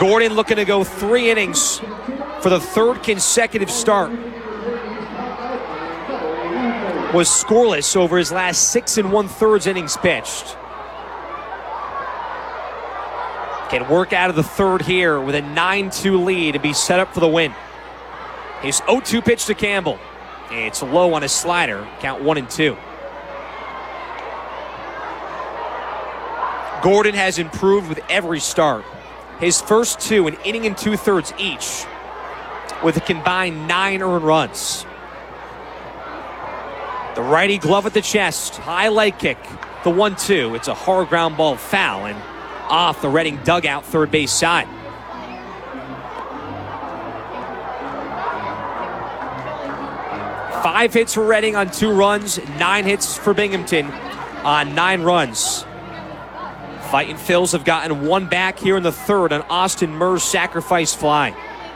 Gordon looking to go 3 innings for the third consecutive start. Was scoreless over his last 6 1/3 innings pitched. Can work out of the third here with a 9-2 lead and be set up for the win. His 0-2 pitch to Campbell. It's low on his slider. Count 1-2. Gordon has improved with every start. His first 2, an inning and 2/3 each, with a combined 9 earned runs. The righty glove at the chest, high leg kick, the 1-2. It's a hard ground ball foul and off the Reading dugout third base side. Five hits for Reading on 2 runs, 9 hits for Binghamton on 9 runs. Fighting Phils have gotten 1 back here in the third on Austin Murr's sacrifice fly.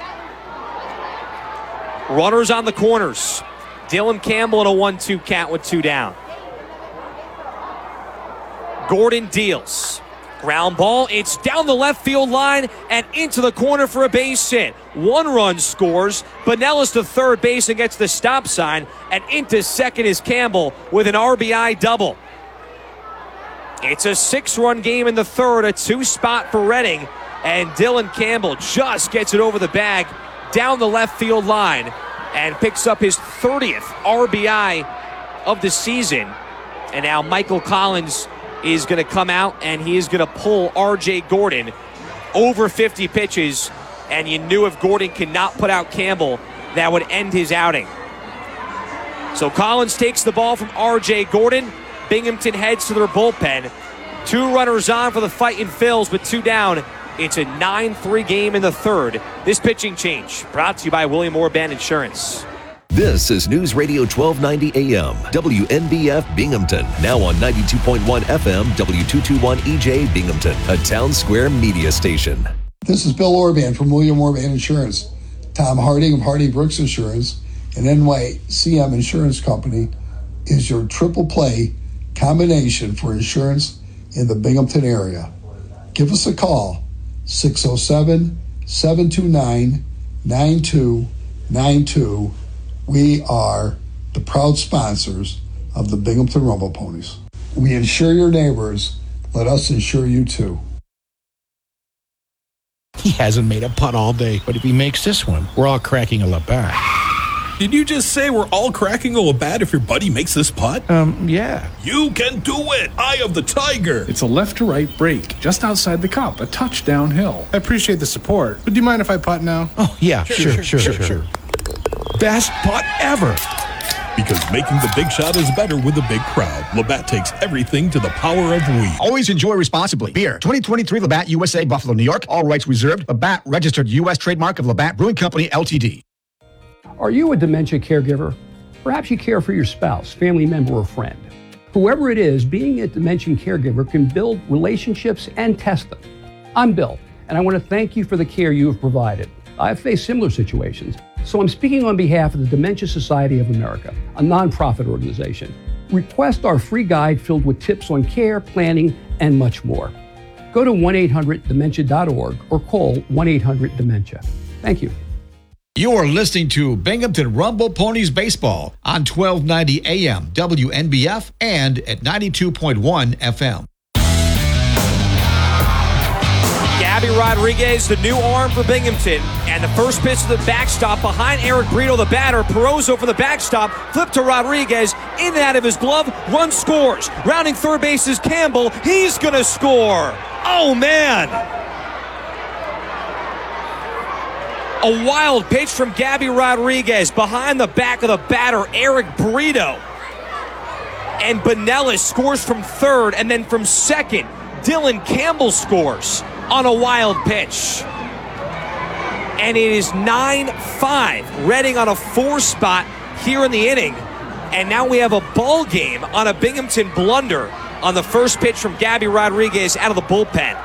Runners on the corners. Dylan Campbell in a 1-2 count with 2 down. Gordon deals. Ground ball, it's down the left field line and into the corner for a base hit. 1 run scores. Bonellis to third base and gets the stop sign, and into second is Campbell with an RBI double. It's a 6-run game in the third, a 2 spot for Reading, and Dylan Campbell just gets it over the bag down the left field line and picks up his 30th RBI of the season. And now Michael Collins is going to come out and he is going to pull R.J. Gordon over 50 pitches, and you knew if Gordon could not put out Campbell, that would end his outing. So Collins takes the ball from R.J. Gordon. Binghamton heads to their bullpen. 2 runners on for the Fightin' Phils with 2 down. It's a 9-3 game in the third. This pitching change brought to you by William Moore Band Insurance. This is News Radio 1290 AM, WNBF Binghamton. Now on 92.1 FM, W221 EJ Binghamton, a Town Square media station. This is Bill Orban from William Moore Band Insurance. Tom Harding of Hardy Brooks Insurance and NYCM Insurance Company is your triple play combination for insurance in the Binghamton area. Give us a call, 607-729-9292. We are the proud sponsors of the Binghamton Rumble Ponies. We insure your neighbors. Let us insure you too. He hasn't made a putt all day, but if he makes this one, we're all cracking a Labatt. Did you just say we're all cracking a Labatt if your buddy makes this putt? Yeah. You can do it! Eye of the Tiger! It's a left-to-right break, just outside the cup, a touch downhill. I appreciate the support, but do you mind if I putt now? Oh, yeah, sure. Best putt ever! Because making the big shot is better with a big crowd. Labatt takes everything to the power of we. Always enjoy responsibly. Beer, 2023 Labatt USA, Buffalo, New York. All rights reserved. Labatt, registered U.S. trademark of Labatt Brewing Company, Ltd. Are you a dementia caregiver? Perhaps you care for your spouse, family member, or friend. Whoever it is, being a dementia caregiver can build relationships and test them. I'm Bill, and I want to thank you for the care you have provided. I've faced similar situations, so I'm speaking on behalf of the Dementia Society of America, a nonprofit organization. Request our free guide filled with tips on care, planning, and much more. Go to 1-800-DEMENTIA.org or call 1-800-DEMENTIA. Thank you. You're listening to Binghamton Rumble Ponies Baseball on 1290 AM, WNBF, and at 92.1 FM. Gabby Rodriguez, the new arm for Binghamton, and the first pitch to the backstop behind Eric Brito, the batter. Perozo for the backstop, flip to Rodriguez, in and out of his glove, run scores. Rounding third base is Campbell, he's gonna score. Oh man! A wild pitch from Gabby Rodriguez behind the back of the batter, Eric Brito. And Bonellis scores from third, and then from second, Dylan Campbell scores on a wild pitch. And it is 9-5. Reading on a 4 spot here in the inning. And now we have a ball game on a Binghamton blunder on the first pitch from Gabby Rodriguez out of the bullpen.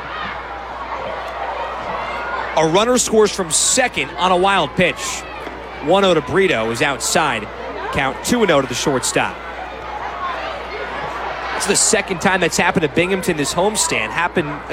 A runner scores from second on a wild pitch. 1-0 to Brito is outside. Count 2-0 to the shortstop. It's the second time that's happened to Binghamton this homestand. Happened